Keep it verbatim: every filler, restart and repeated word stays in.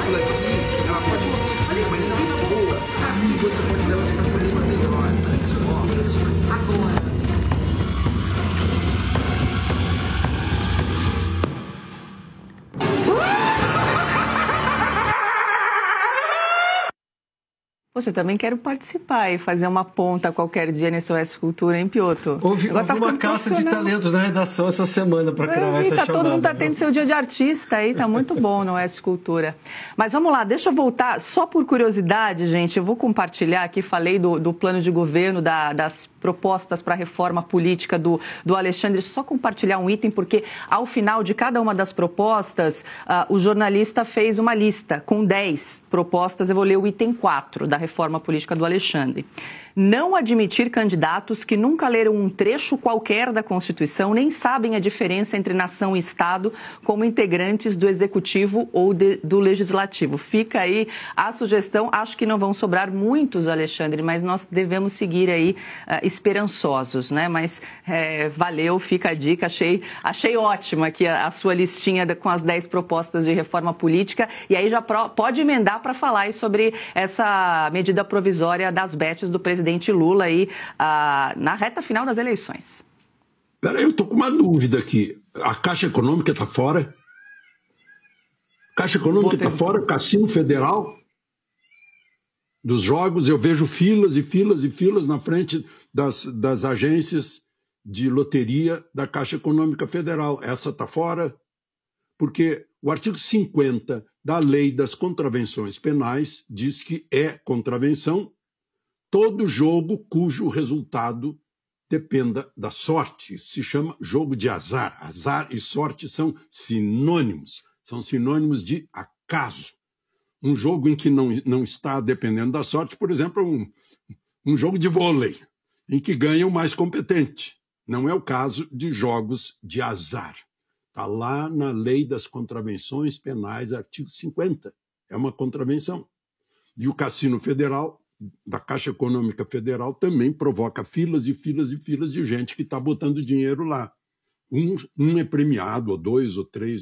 película aqui, ela pode ser muito boa, e você pode dar uma situação bem melhor. Isso, ó, agora. Você também quero participar e fazer uma ponta qualquer dia nesse O S Cultura, hein, Pioto? Houve, houve tá uma caça de talentos na redação essa semana para criar essa tá, chamada. Todo mundo tá tendo seu dia de artista aí, tá muito bom no O S Cultura. Mas vamos lá, deixa eu voltar, só por curiosidade, gente, eu vou compartilhar aqui, falei do, do plano de governo, da, das propostas para a reforma política do, do Alexandre, só compartilhar um item, porque ao final de cada uma das propostas, uh, o jornalista fez uma lista com dez propostas, eu vou ler o item quatro da reforma política do Alexandre. Não admitir candidatos que nunca leram um trecho qualquer da Constituição, nem sabem a diferença entre nação e Estado, como integrantes do Executivo ou de, do Legislativo. Fica aí a sugestão. Acho que não vão sobrar muitos, Alexandre, mas nós devemos seguir aí uh, esperançosos, né? Mas é, valeu, fica a dica. Achei, achei ótima aqui a, a sua listinha de, com as dez propostas de reforma política. E aí já pro, pode emendar para falar aí sobre essa medida provisória das betes do presidente presidente Lula aí ah, na reta final das eleições. Peraí, eu estou com uma dúvida aqui. A Caixa Econômica está fora? Caixa Econômica está fora? Cassino Federal? Dos jogos, eu vejo filas e filas e filas na frente das, das agências de loteria da Caixa Econômica Federal. Essa está fora? Porque o artigo cinquenta da Lei das Contravenções Penais diz que é contravenção todo jogo cujo resultado dependa da sorte. Se chama jogo de azar. Azar e sorte são sinônimos. São sinônimos de acaso. Um jogo em que não, não está dependendo da sorte, por exemplo, um, um jogo de vôlei, em que ganha o mais competente. Não é o caso de jogos de azar. Está lá na Lei das Contravenções Penais, artigo cinquenta. É uma contravenção. E o Cassino Federal da Caixa Econômica Federal também provoca filas e filas e filas de gente que está botando dinheiro lá. Um, um é premiado, ou dois, ou três,